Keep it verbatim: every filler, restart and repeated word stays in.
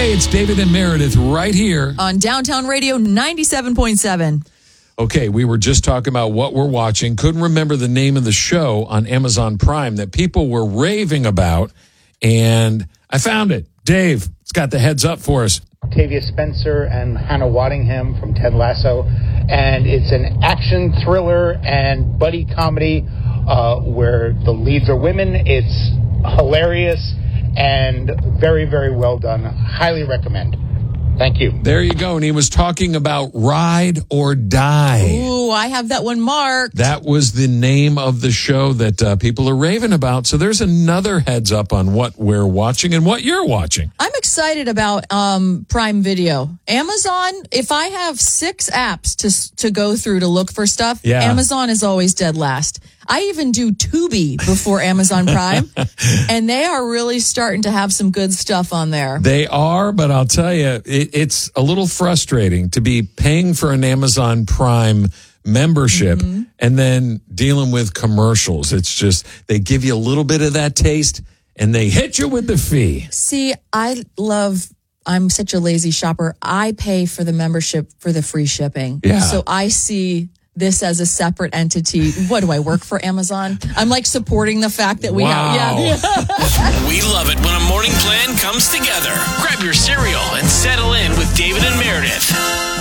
Hey, it's David and Meredith right here on Downtown Radio ninety-seven point seven. Okay, we were just talking about what we're watching. Couldn't remember the name of the show on Amazon Prime that people were raving about, and I found it. Dave, it's got the heads up for us. Octavia Spencer and Hannah Waddingham from Ted Lasso, and it's an action thriller and buddy comedy uh, where the leads are women. It's hilarious and very, very well done. Highly recommend. Thank you. There you go. And he was talking about Ride or Die. Ooh, I have that one marked. That was the name of the show that uh, people are raving about. So there's another heads up on what we're watching and what you're watching. I'm excited about um, Prime Video. Amazon, if I have six apps to to go through to look for stuff, yeah. Amazon is always dead last. I even do Tubi before Amazon Prime, and they are really starting to have some good stuff on there. They are, but I'll tell you, it, it's a little frustrating to be paying for an Amazon Prime membership mm-hmm. and then dealing with commercials. It's just, they give you a little bit of that taste, and they hit you with the fee. See, I love... I'm such a lazy shopper. I pay for the membership for the free shipping. Yeah. So I see this as a separate entity. What do I work for Amazon? I'm like supporting the fact that we wow. have. Yeah. We love it when a morning plan comes together. Grab your cereal and settle in with David and Meredith.